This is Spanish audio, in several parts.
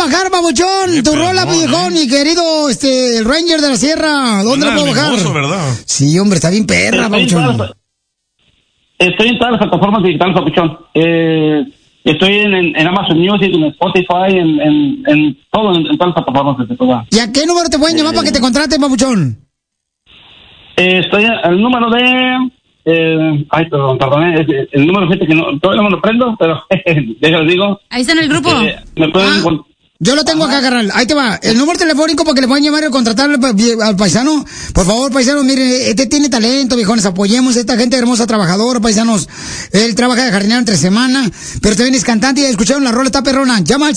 bajar, babuchón? Tu rola, viejón, mi querido, el Ranger de la Sierra. ¿Dónde la puedo bajar? ¿Verdad? Sí, hombre, está bien perra, babuchón. Estoy en todas las plataformas digitales, babuchón. Estoy en Amazon Music, en Spotify, en todo, en todas las plataformas de todas. ¿Y a qué número te pueden llamar para que te contraten, babuchón? Estoy al número de... perdón, el número 7 que todavía no me lo prendo, pero ya les digo. Ahí está en el grupo. Me pueden... Yo lo tengo acá, carnal. Ahí te va. El número telefónico para que le puedan llamar y contratar al paisano. Por favor, paisanos, miren, este tiene talento, viejones. Apoyemos a esta gente hermosa, trabajadora, paisanos. Él trabaja de jardinero entre semana, pero también es cantante y escucharon la rola, está perrona. Llama al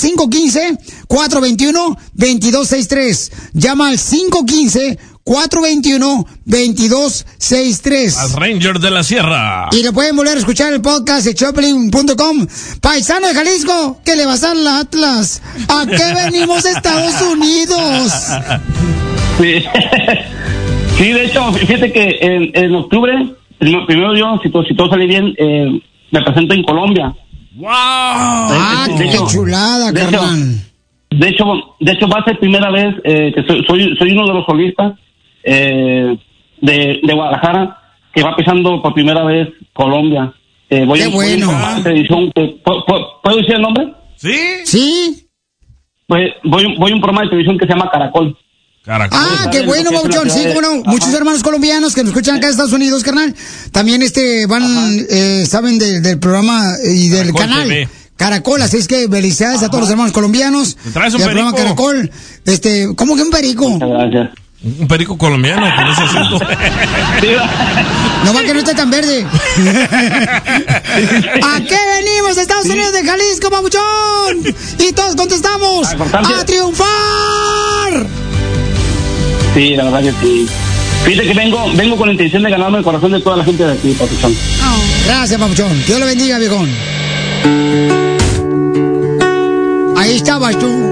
515-421-2263. Llama al 515-421-2263. Al Ranger de la Sierra. Y lo pueden volver a escuchar el podcast de Choplin.com. Paisano de Jalisco, ¿qué le vas a al Atlas? ¿A qué venimos de Estados Unidos? Sí. Sí, de hecho, fíjate que en octubre, primero yo, si todo sale bien, me presento en Colombia. ¡Wow! ¡Qué chulada, carnal! De hecho, va a ser primera vez que soy uno de los solistas de Guadalajara que va pisando por primera vez Colombia. ¡Qué bueno! ¿Puedo decir el nombre? ¿Sí? ¿Sí? Pues voy a un programa de televisión que se llama Caracol. Qué bueno, Bauchón. Sí, como no. Muchos hermanos colombianos que nos escuchan acá en Estados Unidos, carnal. También saben del programa y del Caracol canal. TV. Caracol, así es que felicidades a todos los hermanos colombianos. ¿Traes un del perico? programa Caracol. ¿Cómo que un perico? Muchas gracias. Un perico colombiano con ese acento. No va que no esté tan verde. ¿A qué venimos de Estados Unidos de Jalisco, babuchón? Y todos contestamos: ¡a triunfar! Sí, la verdad que sí. Fíjate que vengo con la intención de ganarme el corazón de toda la gente de aquí, papuchón. Gracias, papuchón. Dios lo bendiga, viejón. Ahí estabas tú.